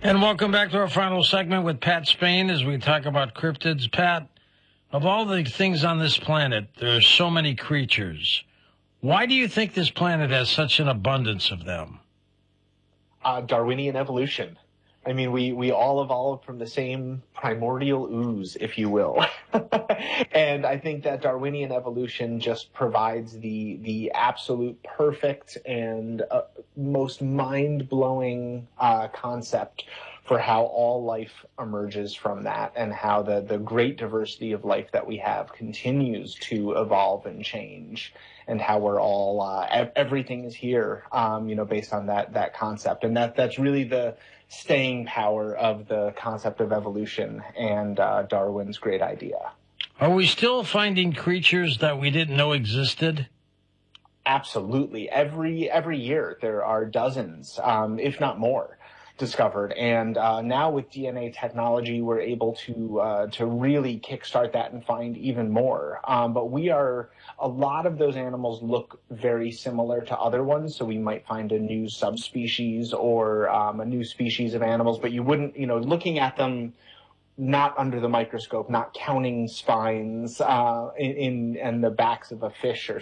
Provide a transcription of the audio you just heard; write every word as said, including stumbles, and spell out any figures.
And welcome back to our final segment with Pat Spain as we talk about cryptids. Pat, of all the things on this planet, there are so many creatures. Why do you think this planet has such an abundance of them? Uh, Darwinian evolution. I mean, we, we all evolved from the same primordial ooze, if you will. And I think that Darwinian evolution just provides the the absolute perfect and uh, most mind-blowing uh, concept for how all life emerges from that, and how the, the great diversity of life that we have continues to evolve and change, and how we're all, uh, ev- everything is here, um, you know, based on that, that concept. And that, that's really the staying power of the concept of evolution and uh, Darwin's great idea. Are we still finding creatures that we didn't know existed? Absolutely. Every every year there are dozens, um, if not more, discovered. And uh, now with D N A technology, we're able to uh, to really kickstart that and find even more. Um, but we are, a lot of those animals look very similar to other ones. So we might find a new subspecies or um, a new species of animals, but you wouldn't, you know, looking at them not under the microscope, not counting spines uh, in, in, in the backs of a fish or